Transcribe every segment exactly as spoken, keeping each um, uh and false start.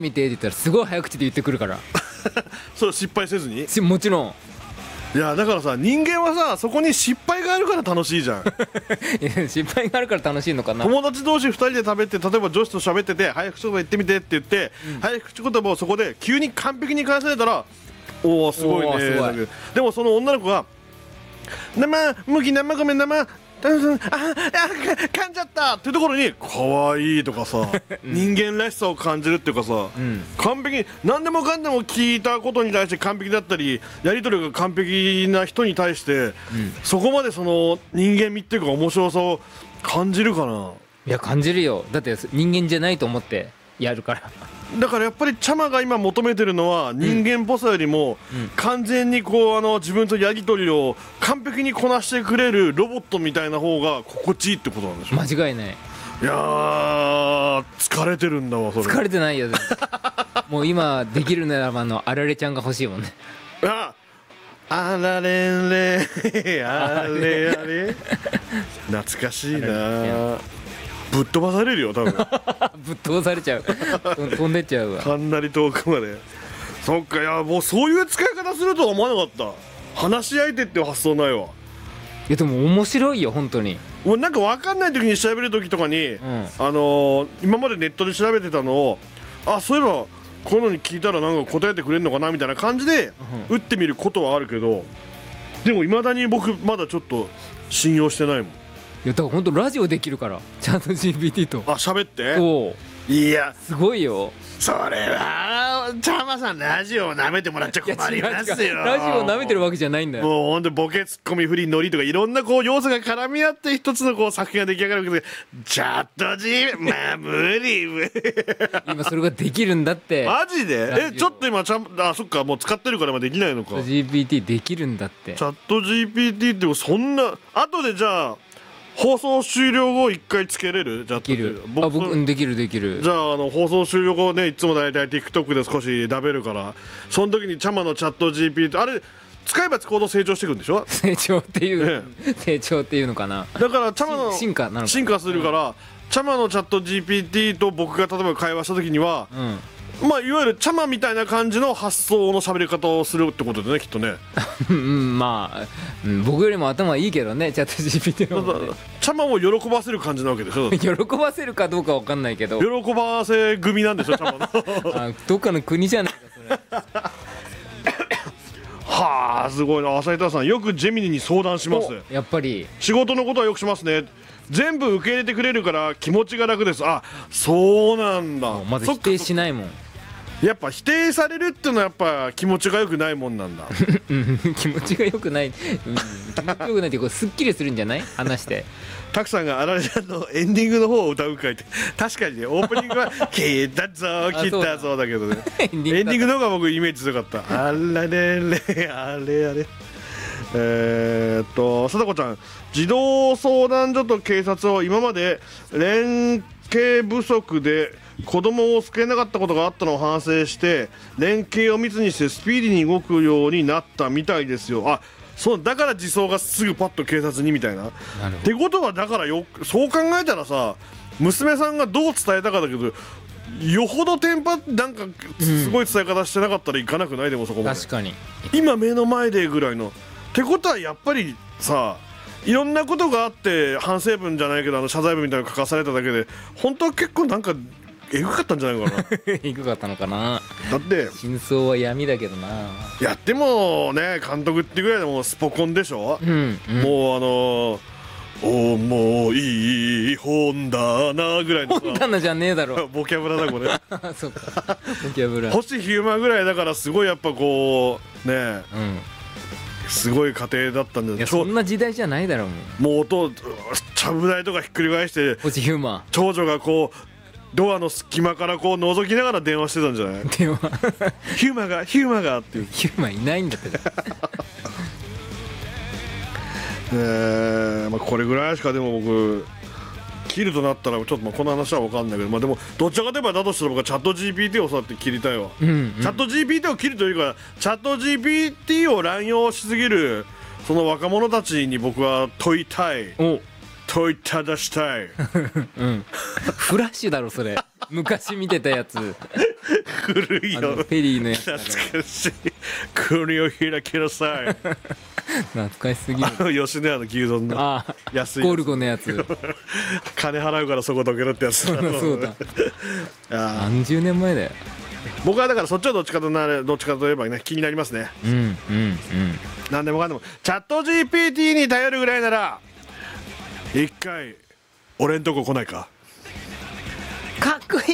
見てって言ったらすごい早口で言ってくるからそれ失敗せずに。 しもちろんいやだからさ、人間はさそこに失敗があるから楽しいじゃんいや失敗があるから楽しいのかな。 友達同士ふたりで食べて、例えば女子と喋ってて早口言葉言ってみてって言って、うん、早口言葉をそこで急に完璧に返されたらおおすごいねーだけど、でもその女の子が生麦生米生ああ噛んじゃったっていうところに可愛いとかさ、うん、人間らしさを感じるっていうかさ、うん、完璧に何でもかんでも聞いたことに対して完璧だったりやり取りが完璧な人に対して、うん、そこまでその人間味っていうか面白さを感じるかな。 いや感じるよ。だって人間じゃないと思ってやるからだからやっぱりチャマが今求めてるのは人間っぽさよりも完全にこうあの自分とやり取りを完璧にこなしてくれるロボットみたいな方が心地いいってことなんでしょ。 間違いない。 いやー疲れてるんだわそれ。 疲れてないよもう今できるならばのあられちゃんが欲しいもんね。 ああられんれあれあれ懐かしいな。ぶっ飛ばされるよ多分ぶっ飛ばされちゃう飛んでっちゃうわかなり遠くまで。そっか、いやもうそういう使い方するとは思わなかった。話し相手って発想ないわ。 いやでも面白いよ本当に。 もうなんか分かんない時に調べる時とかに、うん、あのー、今までネットで調べてたのをあそういえばこういうのに聞いたらなんか答えてくれるのかなみたいな感じで打ってみることはあるけど、でもいまだに僕まだちょっと信用してないもん。 いやだから本当ラジオできるからチャット ジーピーティー と。 あ喋って。 そういやすごいよ。 それはチャマさんラジオを舐めてもらっちゃ困りますよ。 ラジオを舐めてるわけじゃないんだよ。 もうほんとボケツッコミフリノリとかいろんなこう要素が絡み合って一つのこう作品が出来上がるわけで、チャット G まあ無理今それができるんだって。 マジで。えちょっと今ちゃんあそっかもう使ってるからできないのか。 ジーピーティー できるんだって。 チャット ジーピーティー ってそんな後でじゃあ放送終了後一回つけれる。じゃあできる。あ僕できるできる。 じゃああの放送終了後ねいつもだいたい TikTok で少し食べるからその時にチャマのチャット ジーピー ってあれ使えば使うほど成長していくんでしょ。 成長っていう、ね、成長っていうのかな。 だからチャマの進化なのかな。 進化するから、うん、チャマのチャット ジーピーティー と僕が例えば会話した時には、うん、まあいわゆるチャマみたいな感じの発想の喋り方をするってことでねきっとねうんまあ、うん、僕よりも頭いいけどねチャット ジーピーティー の方がね。 チャマを喜ばせる感じなわけでしょ喜ばせるかどうかわかんないけど喜ばせ組なんでしょチャマのあどっかの国じゃないかそれはあすごいな。浅井田さんよくジェミニに相談します。 やっぱり仕事のことはよくしますね。全部受け入れてくれるから気持ちが楽です。あそうなんだ。 まず否定しないもん。 やっぱ否定されるっていうのはやっぱ気持ちが良くないもんなんだ気持ちが良くない、うん、気持ちが良くないってこうすっきりするんじゃない話してたくさんがあられちゃんのエンディングの方を歌うかいって確かにねオープニングは「切ったぞ切ったぞ」だけどねエンディングの方が僕イメージ強かった。あられれあれあれえー、っと貞子ちゃん児童相談所と警察を今まで連携不足で子供を救えなかったことがあったのを反省して連携を密にしてスピーディーに動くようになったみたいですよ。あそうだから児相がすぐパッと警察にみたいな。ってことはだからよそう考えたらさ娘さんがどう伝えたかだけどよほどテンパなんかすごい伝え方してなかったらいかなくない、うん、でもそこまで確かに今目の前でぐらいのってことはやっぱりさいろんなことがあって反省文じゃないけどあの謝罪文みたいなの書かされただけで本当は結構なんかエグかったんじゃないかなエグかったのかな。 だって真相は闇だけどな。 やってもね監督ってぐらいでもスポコンでしょ、うんうん、もうあのー、重い本棚ぐらいの本棚じゃねえだろボキャブラだこれそうかボキャブラ星ヒューマンぐらいだからすごいやっぱこうねえ、うんすごい家庭だったんだよ。 いやそんな時代じゃないだろうもん。 もう音ちゃぶ台とかひっくり返して星ヒューマン長女がこうドアの隙間からこう覗きながら電話してたんじゃない電話ヒューマがヒューマがっていうヒューマいないんだってえー、まあこれぐらいしかでも僕切るとなったらちょっとまあこの話は分かんないけどまあでもどちらかといえばだとしたら僕はチャット ジーピーティー をそうやって切りたいわ、うんうん、チャット ジーピーティー を切るというかチャット ジーピーティー を乱用しすぎるその若者たちに僕は問いたい問いただしたい、 うん、フラッシュだろそれ昔見てたやつ古いよあのフェリーのやつだから懐かしい国を開きなさい懐かしすぎる。 あの吉野家の牛丼のああ安いゴルゴのやつ金払うからそこどけるってやつそうだそうだあ何十年前だよ。 僕はだからそっちはどっちかとなれどっちかといえばね気になりますね。 うんうんうん何でもかんでもチャット ジーピーティー に頼るぐらいなら一回俺んとこ来ないか。 かっこいい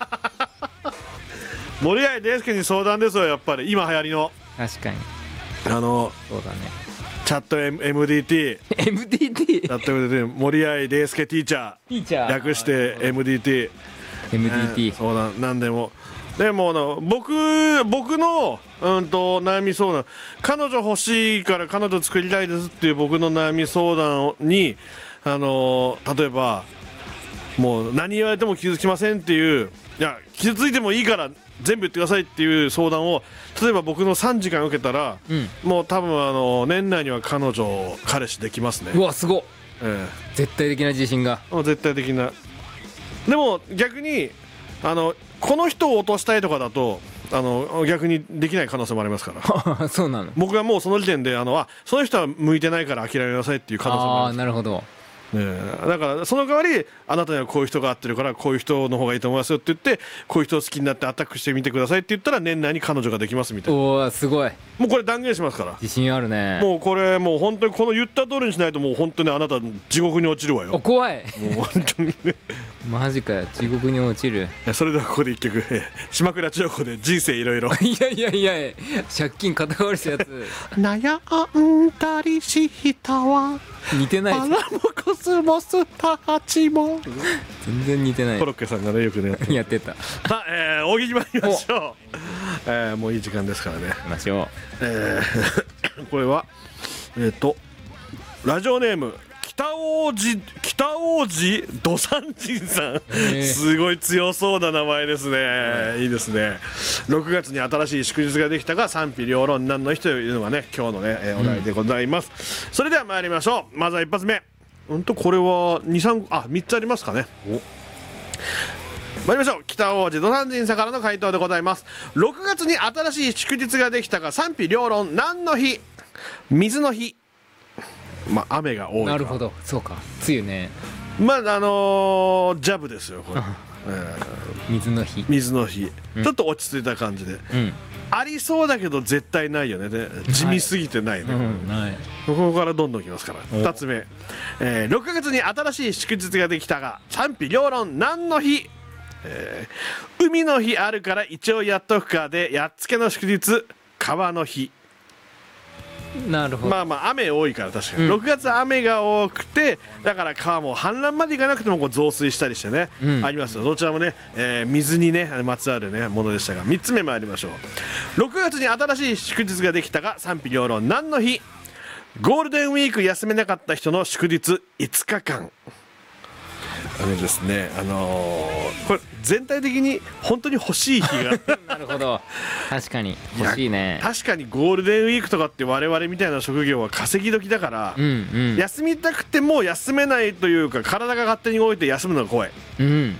森合大輔に相談ですよ。やっぱり今流行りの確かにあのそうだね。 チャット エムディーティーエムディーティーチャット エムディーティー 森合大輔ティーチャーティーチャー略して エムディーティーエムディーティー、 そうだなんでもでもあの僕僕のうんと悩み相談彼女欲しいから彼女作りたいですっていう僕の悩み相談にあの例えばもう何言われても傷つきませんっていういや傷ついてもいいから全部言ってくださいっていう相談を例えば僕のさんじかん受けたら、 うん、 もう多分あの年内には彼女彼氏できますね。 うわすごっ、 え絶対的な自信がえ、もう絶対的な。でも逆にあのこの人を落としたいとかだとあの逆にできない可能性もありますからそうなの。 僕はもうその時点であのあその人は向いてないから諦めなさいっていう可能性もあああります。 なるほど。 ねえ、だからその代わりあなたにはこういう人が合ってるからこういう人の方がいいと思いますよって言ってこういう人を好きになってアタックしてみてくださいって言ったら年内に彼女ができますみたいな。 おおすごいもうこれ断言しますから。 自信あるね。 もうこれもう本当にこの言った通りにしないともう本当にあなた地獄に落ちるわよ。 お怖いもう本当にねマジかよ地獄に落ちるそれではここで一曲え島倉千代子で人生いろいろいやいやいや借金肩代わりしたやつ悩んだりしたわ似てないアラモコスモスたちも全然似てないコロッケさんがねよくねやってやってたさあ、えー、大喜利参りましょう、えー、もういい時間ですからね、 ましょえー、これはえっ、ー、とラジオネーム北王子北王子土山人さん、 ーすごい強そうな名前ですね、いいですね。ろくがつに新しい祝日ができたが賛否両論何の日というのがね今日のね、えー、お題でございます、うん、それでは参りましょう。まずは一発目うんとこれはにさんあみっつありますかね。お参りましょう。北王子土山人さんからの回答でございます。ろくがつに新しい祝日ができたが賛否両論何の日。水の日。まあ雨が多い。 なるほどそうか梅雨ね。 まああのー、ジャブですよこれ、えー、水の日水の日、 うん、 ちょっと落ち着いた感じで、 うん、 ありそうだけど絶対ないよねで地味すぎてないね、 はいうんない、 ここからどんどんきますから。ふたつめ、えー、ろくがつに新しい祝日ができたが賛否両論何の日。えー、海の日あるから一応やっとくかでやっつけの祝日川の日。 なるほど。 まあまあ雨多いから確かに、 うん、 ろくがつは雨が多くてだから川も氾濫までいかなくてもこう増水したりしてね、うん、ありますよ。どちらもね、えー、水にねまつわるねものでしたがみっつめ参りましょう。ろくがつに新しい祝日ができたが賛否両論何の日。ゴールデンウィーク休めなかった人の祝日いつかかん。あれですねあのー、これ全体的に本当に欲しい日がなるほど確かに欲しいね。 確かにゴールデンウィークとかって我々みたいな職業は稼ぎ時だから、 うんうん、 休みたくても休めないというか体が勝手に動いて休むのが怖い、 うん、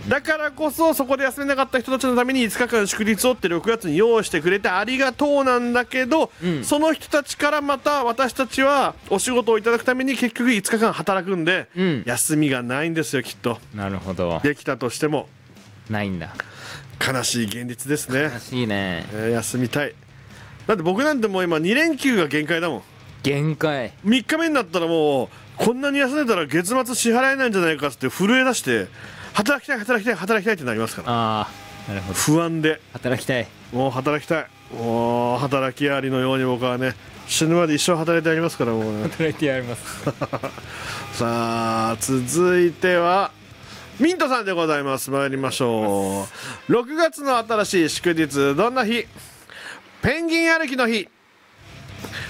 だからこそそこで休めなかった人たちのためにいつかかん祝日をってろくがつに用意してくれてありがとうなんだけど、うん、その人たちからまた私たちはお仕事をいただくために結局いつかかん働くんで、うん、休みがないんですよきっと。 なるほど。 できたとしてもないんだ。 悲しい現実ですね。 悲しいね、 えー、休みたい。だって僕なんてもう今にれんきゅうが限界だもん。 限界。 みっかめになったらもうこんなに休んでたら月末支払えないんじゃないかって震え出して働きたい働きたい働きたいってなりますから。 ああなるほど。 不安で働きたい。 もう働きたい。もう働きありのように僕はね死ぬまで一生働いてやりますからもう、ね、 働いてやりますさあ続いてはミントさんでございます。参りましょう。ろくがつの新しい祝日どんな日。ペンギン歩きの日。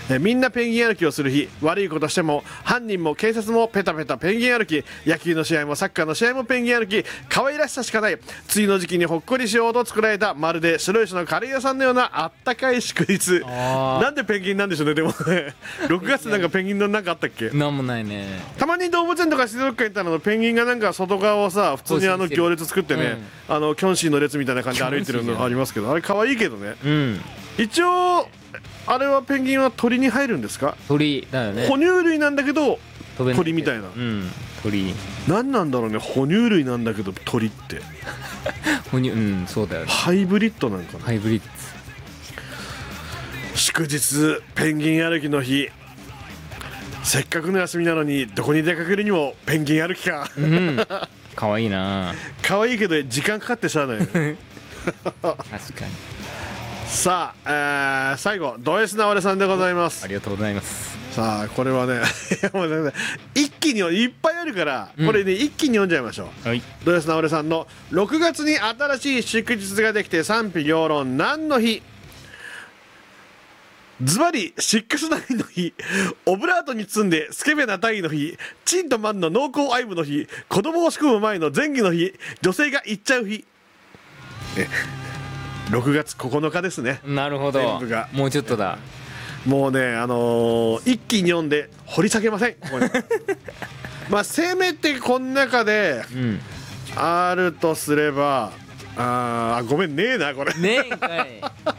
えみんなペンギン歩きをする日、悪いことしても犯人も警察もペタペタペンギン歩き、野球の試合もサッカーの試合もペンギン歩き、可愛らしさしかない。梅雨の時期にほっこりしようと作られたまるで白石のカレー屋さんのようなあったかい祝日。なんでペンギンなんでしょうね。でもねろくがつなんかペンギンのなんかあったっけ。 なんもないね。 たまに動物園とか水族館行ったのペンギンがなんか外側をさ普通にあの行列作ってね、うん、あのキョンシーの列みたいな感じで歩いてるのありますけど、あれ可愛いけどね、うん、一応あれはペンギンは鳥に入るんですか。 鳥だよね。 哺乳類なんだけど鳥みたいな、 うん、鳥何なんだろうね。哺乳類なんだけど鳥って哺乳、うんそうだよね。 ハイブリッドなんかな。 ハイブリッド。 祝日ペンギン歩きの日、せっかくの休みなのにどこに出かけるにもペンギン歩きか、うん、 かわいいな。 かわいいけど時間かかってしゃあないよね確かに。 さあ、えー、最後ド S なわれさんでございます。 ありがとうございます。 さあこれはね一気にいっぱいあるから、うん、これね一気に読んじゃいましょう。はい、ド S なわれさんのろくがつに新しい祝日ができて賛否両論何の日。ズバリシックスナインの日、オブラートに包んでスケベなタイの日、チンとマンの濃厚愛撫の日、子供を仕込む前の前戯の日、女性が行っちゃう日。ろくがつここのかですね。 なるほど。全部がもうちょっとだ。 もうねあのー、一気に読んで掘り下げません。ここにまあせめてこの中であるとすれば、あーごめんねえなこれねえんかい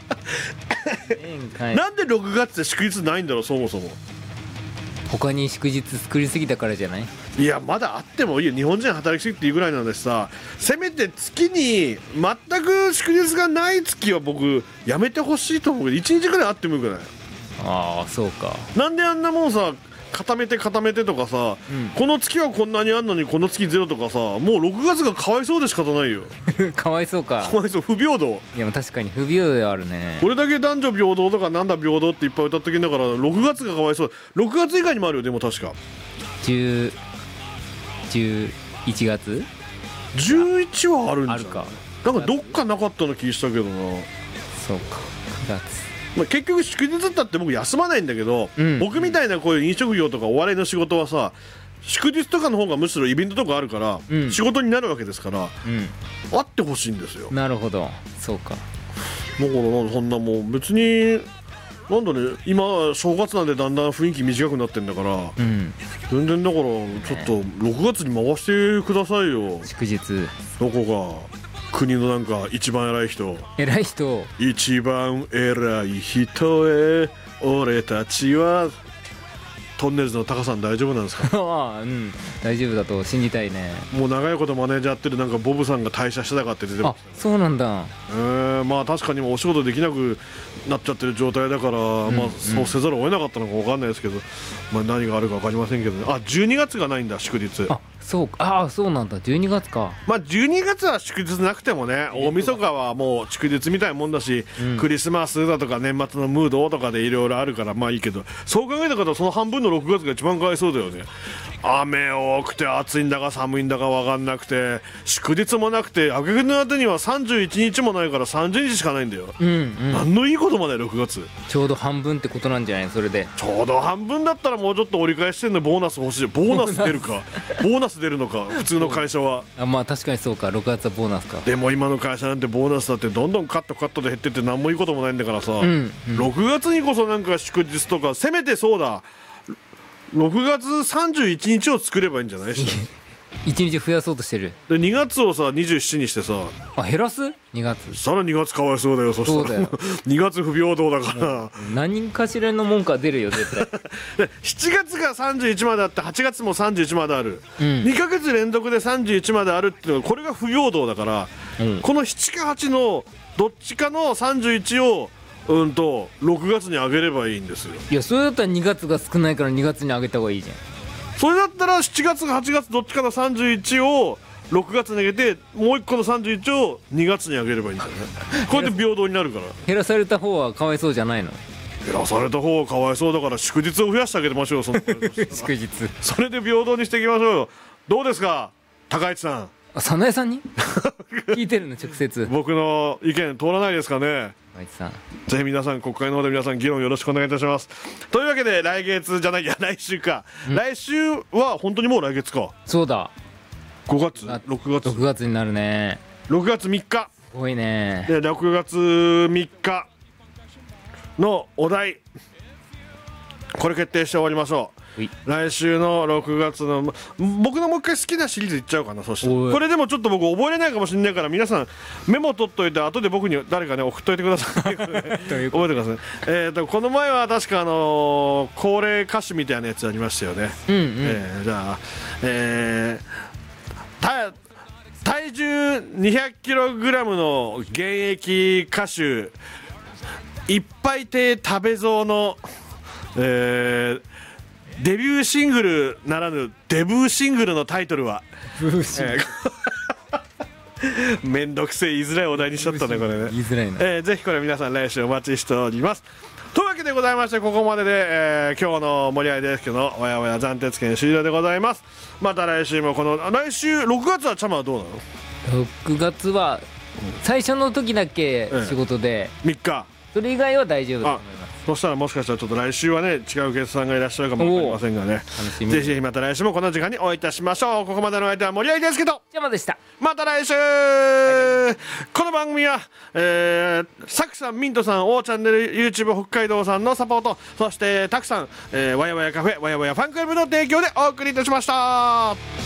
なんでろくがつで祝日ないんだろう。そもそも他に祝日作りすぎたからじゃない。 いやまだあってもいいよ。日本人働きすぎっていうぐらいなんでさ、せめて月に全く祝日がない月は僕やめてほしいと思うけど、いちにちぐらいあってもいいくない。 ああそうか。 なんであんなもんさ固めて固めてとかさ、うん、この月はこんなにあんのにこの月ゼロとかさ、もうろくがつがかわいそうで仕方ないよかわいそうか。 かわいそう、不平等。 いや確かに不平等ではあるね。 これだけ男女平等とかなんだ平等っていっぱい歌っときながらろくがつがかわいそう。ろくがつ以外にもあるよ。でも確かじゅう、 じゅういちがつじゅういちはあるんじゃない。 あるか。 なんかどっかなかったの気したけどな。 そうかくがつ。 まあ、結局祝日だって僕休まないんだけど、うん、僕みたいなこういう飲食業とかお笑いの仕事はさ祝日とかの方がむしろイベントとかあるから、うん、仕事になるわけですから、うん、あってほしいんですよ。 なるほどそうか。 だからそんなもう別になんだね、今正月なんでだんだん雰囲気短くなってんだから、うん、全然だからちょっとろくがつに回してくださいよ。 祝日どこか国のなんか一番偉い人偉い人一番偉い人へ俺たちは。トンネルズのタカさん大丈夫なんですかああ、うん、大丈夫だと信じたいね。 もう長いことマネージャーやってるなんかボブさんが退社したかって出てました、ね、 あそうなんだ。 えー、まあ確かにもうお仕事できなくなっちゃってる状態だから、うん、まあそうせざるを得なかったのか分かんないですけど、まあ、何があるか分かりませんけどね。あじゅうにがつがないんだ祝日。 あそうか。ああそうなんだじゅうにがつか。 まあじゅうにがつは祝日なくてもね、大晦日はもう祝日みたいなもんだし、うん、クリスマスだとか年末のムードとかでいろいろあるからまあいいけど、そう考えた方その半分のろくがつが一番かわいそうだよね。雨多くて暑いんだか寒いんだか分かんなくて祝日もなくて、挙句の果てにはさんじゅういちにちもないからさんじゅうにちしかないんだよ、うんうん、何のいいこともないろくがつ。 ちょうど半分ってことなんじゃない。それでちょうど半分だったらもうちょっと折り返してんのボーナス欲しい。ボーナス出るかボーナス出るのか普通の会社は。 あまあ確かにそうか。ろくがつはボーナスか。 でも今の会社なんてボーナスだってどんどんカットカットで減ってって何もいいこともないんだからさ、うんうん、ろくがつにこそなんか祝日とかせめてそうだろくがつさんじゅういちにちを作ればいいんじゃないしいちにち増やそうとしてる。 でにがつをさにじゅうしちにしてさあ減らすにがつ。 さらにがつかわいそうだよ。そしたらにがつ不平等だから何かしらの文句は出るよ絶対でしちがつがさんじゅういちまであってはちがつもさんじゅういちまである、うん、にかげつ連続でさんじゅういちまであるっていうのはこれが不平等だから、うん、このしちかはちのどっちかのさんじゅういちをうんとろくがつに上げればいいんですよ。 いやそれだったらにがつが少ないからにがつに上げた方がいいじゃん。 それだったらしちがつかはちがつどっちかのさんじゅういちをろくがつに上げてもういっこのさんじゅういちをにがつに上げればいいんだよねこうやって平等になるから。 減らされた方はかわいそうじゃないの。 減らされた方はかわいそうだから祝日を増やしてあげましょうその祝日それで平等にしていきましょうよ。どうですか高市さん。 あ早苗さんに聞いてるの直接僕の意見通らないですかね。 いつさんぜひ皆さん国会の方で皆さん議論よろしくお願いいたします。というわけで来月じゃないや来週か、来週は本当にもう来月か。 そうだごがつろくがつろくがつになるね。 ろくがつみっかすごいね。 でろくがつみっかのお題これ決定して終わりましょう。来週のろくがつの僕のもう一回好きなシリーズいっちゃおうかな。そしてこれでもちょっと僕覚えれないかもしれないから皆さんメモ取っといて後で僕に誰かね送っといてください覚えてください。えーとこの前は確かあのー、高齢歌手みたいなやつありましたよね。 うんうん、 えー、じゃあえー、た体重にひゃくキログラムの現役歌手いっぱい亭食べ蔵の、えーデビューシングルならぬデブーシングルのタイトルはめんどくせえ言いづらいお題にしちゃったねこれね。 言いづらいな、 えー、ぜひこれ皆さん来週お待ちしております。というわけでございましてここまでで、えー、今日の森合ですけどわやわや暫定券終了でございます。また来週もこの来週ろくがつはチャマはどうなの。 ろくがつは最初の時だけ仕事で、 みっかそれ以外は大丈夫だと思います。 そしたらもしかしたらちょっと来週はね違うゲストさんがいらっしゃるかもわかりませんがね、楽しみぜひぜひまた来週もこの時間にお会いいたしましょう。ここまでの相手は森合ですけど山でした。 また来週、はい、この番組は、えー、サクさんミントさんオーチャンネル YouTube 北海道さんのサポートそしてタクさん、えー、わやわやカフェわやわやファンクラブの提供でお送りいたしました。